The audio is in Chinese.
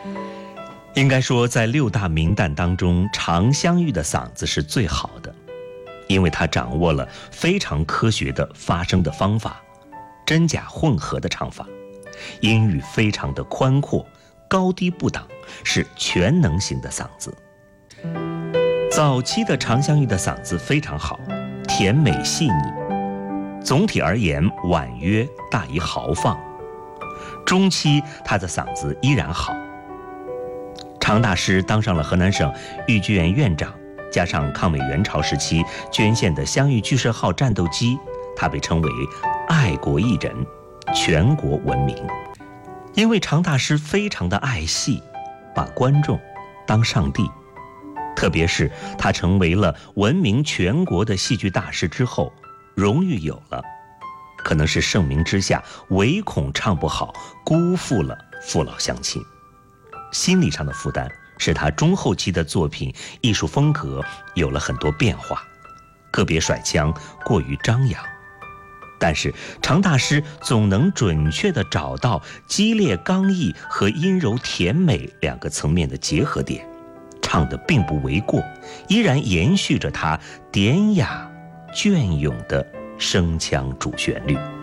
应该说，在6大名旦当中，常香玉的嗓子是最好的，因为她掌握了非常科学的发声的方法，真假混合的唱法，音域非常的宽阔，高低不挡，是全能型的嗓子。早期的常香玉的嗓子非常好，甜美细腻，总体而言婉约，大于豪放。中期她的嗓子依然好。常大师当上了河南省豫剧院院长，加上抗美援朝时期捐献的湘豫剧社号战斗机，他被称为爱国艺人，全国闻名。因为常大师非常的爱戏，把观众当上帝，特别是他成为了闻名全国的戏剧大师之后，荣誉有了，可能是盛名之下唯恐唱不好，辜负了父老乡亲。心理上的负担使他中后期的作品艺术风格有了很多变化，个别甩腔过于张扬，但是常大师总能准确地找到激烈刚毅和阴柔甜美2个层面的结合点，唱得并不为过，依然延续着他典雅隽永的声腔主旋律。